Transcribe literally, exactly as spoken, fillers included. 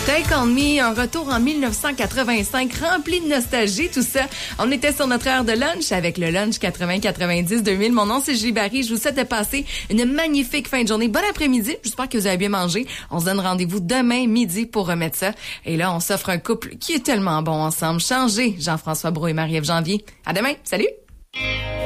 Take On Me, un retour en dix-neuf cent quatre-vingt-cinq, rempli de nostalgie, tout ça. On était sur notre heure de lunch avec le lunch quatre-vingts quatre-vingt-dix deux mille. Mon nom, c'est Julie Barry. Je vous souhaite de passer une magnifique fin de journée. Bon après-midi. J'espère que vous avez bien mangé. On se donne rendez-vous demain midi pour remettre ça. Et là, on s'offre un couple qui est tellement bon ensemble. Changez, Jean-François Brault et Marie-Ève Janvier. À demain. Salut!